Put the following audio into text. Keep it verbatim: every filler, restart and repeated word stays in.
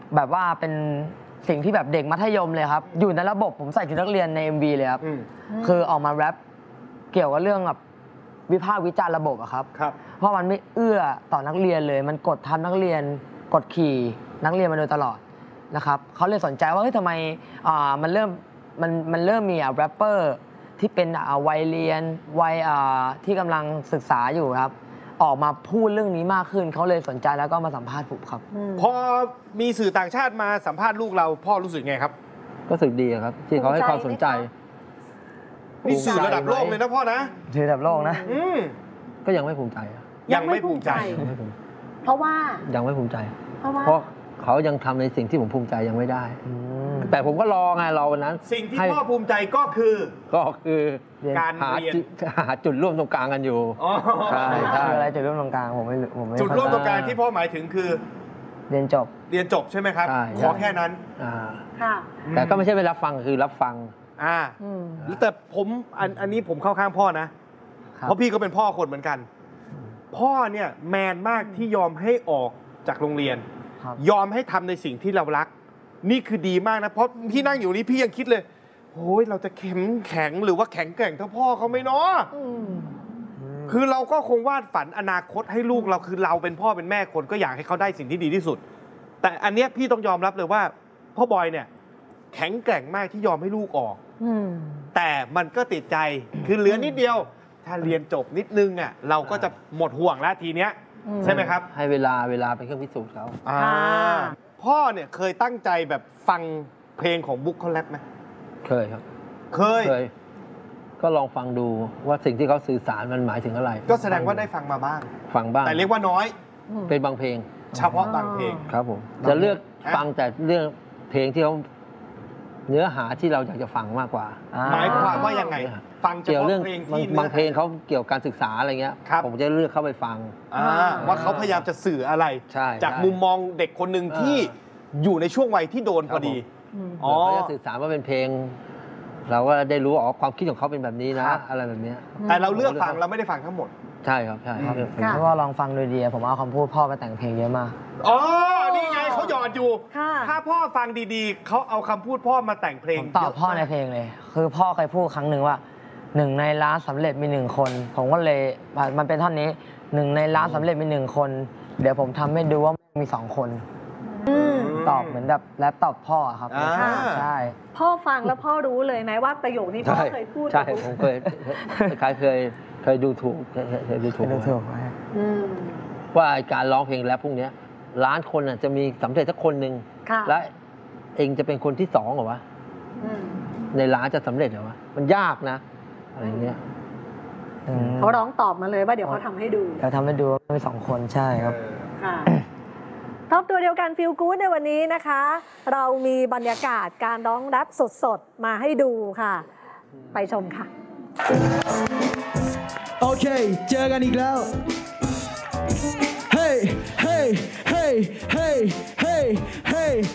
แบบว่าเป็นสิ่งที่แบบเด็กมัธยมเลยครับอยู่ในระบบผมใส่ชุดนักเรียนใน เอ็ม วี เลยครับคือออกมาแรปเกี่ยวกับเรื่องแบบวิพากษ์วิจารณ์ระบบอะครับเพราะมันไม่เอื้อต่อนักเรียนเลยมันกดทับนักเรียนกดขี่นักเรียนมาโดยตลอดนะครับเขาเลยสนใจว่าเฮ้ยทำไมอ่ามันเริ่มมันมันเริ่มมีอ่ะแรปเปอร์ที่เป็นอ่าวัยเรียนวัยอ่าที่กำลังศึกษาอยู่ครับออกมาพูดเรื่องนี้มากขึ้นเขาเลยสนใจแล้วก็มาสัมภาษณ์ผมครับพอมีสื่อต่างชาติมาสัมภาษณ์ลูกเราพ่อรู้สึกไงครับก็รู้สึกดีครับที่เขาให้ความสนใจนี่สื่อระดับโลกเลยนะพ่อนะสื่อระดับโลกนะก็ยังไม่ภูมิใจยังไม่ภูมิใจเพราะว่ายังไม่ภูมิใจเพราะว่าเพราะเขายังทำในสิ่งที่ผมภูมิใจยังไม่ได้แต่ผมก็รอไงรอวันนั้นสิ่งที่พ่อภูมิใจก็คือก็คือการเรียนหาจุดร่วมตรงกลางกันอยู่ใช่ใช่อะไรจุดร่วมตรงกลางผมไม่ผมไม่จุดร่วมตรงกลางที่พ่อหมายถึงคือเรียนจบเรียนจบใช่ไหมครับขอแค่นั้นค่ะแต่ก็ไม่ใช่ไปรับฟังคือรับฟังอ่าแต่ผมอันอันนี้ผมเข้าข้างพ่อนะเพราะพี่ก็เป็นพ่อคนเหมือนกันพ่อเนี่ยแมนมากที่ยอมให้ออกจากโรงเรียนยอมให้ทำในสิ่งที่เรารักนี่คือดีมากนะเพราะพี่นั่งอยู่นี้พี่ยังคิดเลยโอ้ยเราจะเข้มแข็งหรือว่าแข็งแกร่งเท่าพ่อเขาไหมเนาะคือเราก็คงวาดฝันอนาคตให้ลูกเราคือเราเป็นพ่อเป็นแม่คนก็อยากให้เขาได้สิ่งที่ดีที่สุดแต่อันเนี้ยพี่ต้องยอมรับเลยว่าพ่อบอยเนี่ยแข็งแกร่งมากที่ยอมให้ลูกออกแต่มันก็ติดใจคือเหลือนิดเดียวถ้าเรียนจบนิดนึงอ่ะเราก็จะหมดห่วงแล้วทีเนี้ยใช่ไหมครับให้เวลาเวลาเป็นเครื่องพิสูจน์เขาพ่อเนี่ยเคยตั้งใจแบบฟังเพลงของบุ๊คเขาแรปไหมเคยครับเคยเคยก็ลองฟังดูว่าสิ่งที่เขาสื่อสารมันหมายถึงอะไรก็แสดงว่าได้ฟังมาบ้างฟังบ้างแต่เรียกว่าน้อยเป็นบางเพลงเฉพาะบางเพลงครับผมจะเลือกฟังแต่เรื่องเพลงที่เขาเนื้อหาที่เราอยากจะฟังมากกว่าหมายความว่ายังไงฟังเกี่ยวเรื่องบางเพลงเขาเกี่ยวกับการศึกษาอะไรเงี้ยผมจะเลือกเข้าไปฟังว่าเขาพยายามจะสื่ออะไรจากมุมมองเด็กคนหนึ่งที่อยู่ในช่วงวัยที่โดนพอดีอ๋อเขาจะสื่อสารว่าเป็นเพลงเราก็ได้รู้อ๋อความคิดของเขาเป็นแบบนี้นะอะไรแบบนี้แต่เราเลือกฟังเราไม่ได้ฟังทั้งหมดใช่ครับใช่เพราะว่าลองฟังโดยดีผมเอาคำพูดพ่อไปแต่งเพลงเยอะมากอ๋อนี่ไงเขาหยอดอยู่ถ้าพ่อฟังดีๆเขาเอาคำพูดพ่อมาแต่งเพลงตอบพ่อในเพลงเลยคือพ่อเคยพูดครั้งหนึ่งว่าหนึ่งในล้านสำเร็จมีหนึ่งคนผมก็เลยมันเป็นท่อนนี้หนึ่งในล้านสำเร็จมีหนึ่งคนเดี๋ยวผมทำให้ดูว่ามีสองคนตอบเหมือนแบบแรปตอบพ่อครับใช่พ่อฟังแล้วพ่อรู้เลยไหมว่าประโยคนี้พ่อเคยพูดใช่ผมเคยใครเคยเคยดูถูกเคยดูถูกว่าการร้องเพลงแรปพวกนี้ล้านคนจะมีสำเร็จสักคนหนึ่งและเองจะเป็นคนที่สองเหรอวะในล้านจะสำเร็จเหรอวะมันยากนะอะไรเงี้ยเขาร้องตอบมาเลยว่าเดี๋ยวเขาทำให้ดูเขาทำให้ดูว่ามีสองคนใช่ครับท็อปตัวเดียวกันฟีลกู๊ดในวันนี้นะคะเรามีบรรยากาศการร้องแรปสดๆมาให้ดูค่ะไปชมค่ะโอเคเจอกันอีกแล้วเฮ้เฮ้เฮ้เฮ้เฮ้เฮ้